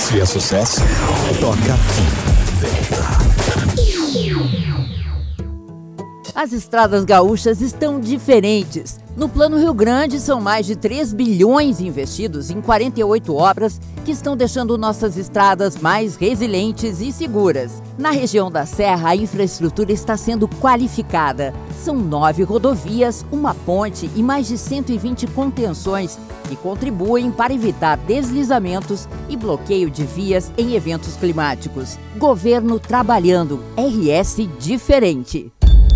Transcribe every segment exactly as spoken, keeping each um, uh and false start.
Se é sucesso, toca aqui. As estradas gaúchas estão diferentes. No Plano Rio Grande, são mais de três bilhões investidos em quarenta e oito obras que estão deixando nossas estradas mais resilientes e seguras. Na região da Serra, a infraestrutura está sendo qualificada. São nove rodovias, uma ponte e mais de cento e vinte contenções que contribuem para evitar deslizamentos e bloqueio de vias em eventos climáticos. Governo trabalhando. R S diferente.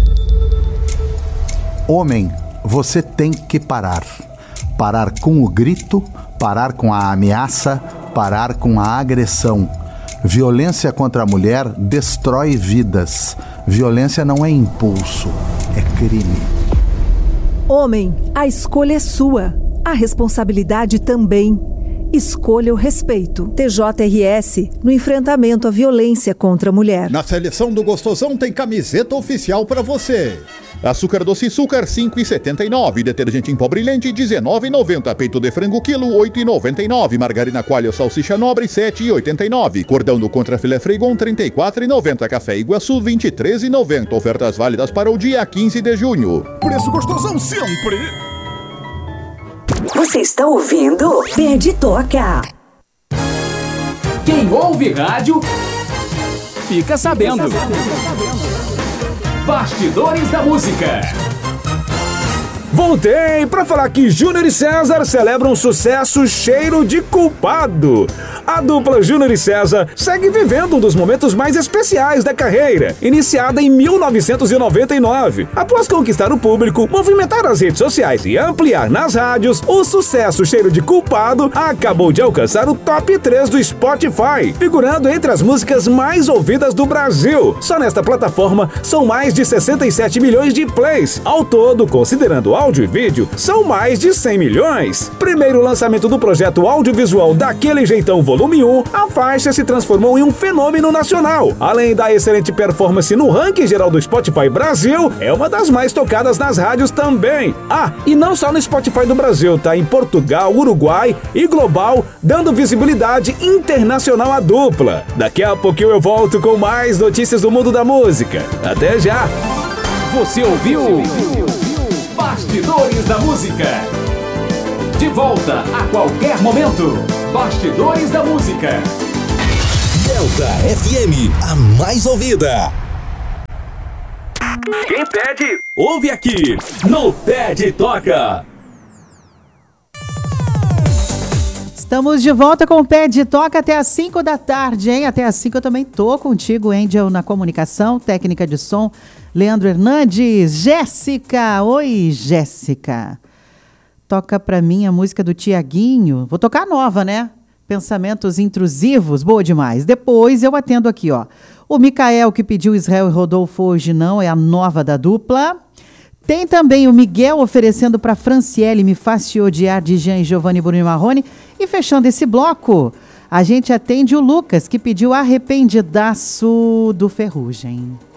Homem, você tem que parar. Parar com o grito, parar com a ameaça, parar com a agressão. Violência contra a mulher destrói vidas. Violência não é impulso, é crime. Homem, a escolha é sua. A responsabilidade também. Escolha o respeito. T J R S no enfrentamento à violência contra a mulher. Na seleção do Gostosão tem camiseta oficial para você. Açúcar doce Açúcar cinco reais e setenta e nove centavos, detergente em pó brilhante dezenove reais e noventa centavos, peito de frango quilo oito reais e noventa e nove centavos, margarina coalho salsicha nobre sete reais e oitenta e nove centavos, cordão do contrafilé Freigon trinta e quatro reais e noventa centavos, café Iguaçu vinte e três reais e noventa centavos, ofertas válidas para o dia quinze de junho. Preço Gostosão sempre! Você está ouvindo Pede Toca. Quem ouve rádio fica sabendo. Bastidores da Música. Voltei para falar que Júnior e César celebram um sucesso cheiro de culpado. A dupla Júnior e César segue vivendo um dos momentos mais especiais da carreira, iniciada em mil novecentos e noventa e nove. Após conquistar o público, movimentar as redes sociais e ampliar nas rádios, o sucesso cheiro de culpado acabou de alcançar o top três do Spotify, figurando entre as músicas mais ouvidas do Brasil. Só nesta plataforma são mais de sessenta e sete milhões de plays. Ao todo, considerando áudio e vídeo, são mais de cem milhões. Primeiro lançamento do projeto audiovisual Daquele Jeitão Volume um, a faixa se transformou em um fenômeno nacional. Além da excelente performance no ranking geral do Spotify Brasil, é uma das mais tocadas nas rádios também. Ah, e não só no Spotify do Brasil, tá em Portugal, Uruguai e global, dando visibilidade internacional à dupla. Daqui a pouquinho eu volto com mais notícias do mundo da música. Até já! Você ouviu? Bastidores da Música. De volta a qualquer momento. Bastidores da Música. Delta F M, a mais ouvida. Quem pede, ouve aqui no Pede Toca. Estamos de volta com o Pede Toca até às cinco da tarde, hein? Até às cinco eu também tô contigo, Angel, na comunicação, técnica de som, Leandro Hernandes, Jéssica. Oi, Jéssica. Toca pra mim a música do Tiaguinho. Vou tocar nova, né? Pensamentos Intrusivos, boa demais. Depois eu atendo aqui, ó. O Micael, que pediu Israel e Rodolfo Hoje Não, é a nova da dupla. Tem também o Miguel oferecendo para Franciele Me Faz Te Odiar, de Jean e Giovanni Bruno Marrone. E fechando esse bloco, a gente atende o Lucas, que pediu Arrependidaço do Ferrugem.